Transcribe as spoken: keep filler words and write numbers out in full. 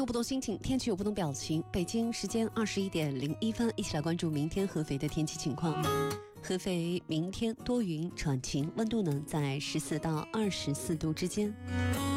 有不同心情，天气有不同表情。北京时间二十一点零一分，一起来关注明天合肥的天气情况。合肥明天多云转晴，温度呢在十四到二十四度之间。